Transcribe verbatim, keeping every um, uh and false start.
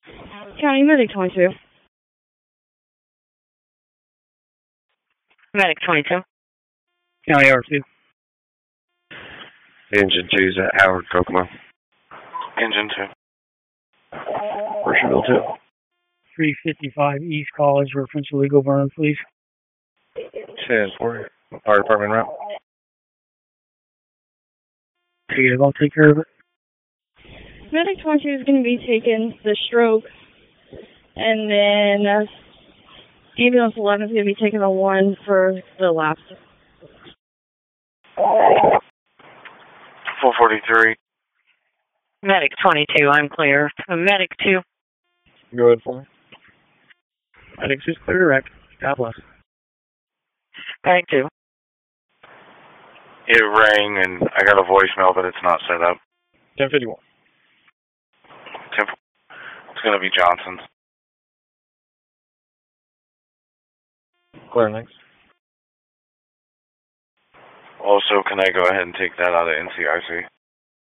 County Medic twenty-two. Medic twenty-two. County R two. Engine two's at Howard, Kokomo. Engine two. Rushville two. three fifty-five East College, reference illegal burn, please. ten four. Fire department route. Negative, I'll take care of it. Medic twenty-two is going to be taking the stroke, and then uh, ambulance eleven is going to be taking the one for the lapse. four forty-three. Medic twenty-two, I'm clear. Medic two. Go ahead for me. Medic is clear direct. God bless. Medic two. It rang, and I got a voicemail, but it's not set up. ten fifty-one. ten, it's going to be Johnson's. Clear, thanks. Also, can I go ahead and take that out of N C I C?